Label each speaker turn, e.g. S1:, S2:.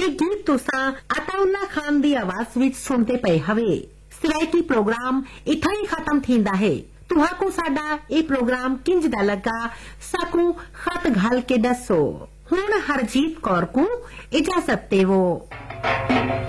S1: ਇਹ ਗੀਤ ਤੁਸਾਂ ਅਤਾउल्ला खान ਦੀ आवाज ਵਿੱਚ ਸੁਣਦੇ ਪਏ ਹਵੇ। ਸਿਰਾਇਤੀ ਪ੍ਰੋਗਰਾਮ ਇੱਥੇ ਹੀ ਖਤਮ ਥੀਂਦਾ ਹੈ। तुहाको साडा ये प्रोग्राम किंज दा लगा साकू खत घाल के दसो। हुण हरजीत कौर को इजाजत देवो।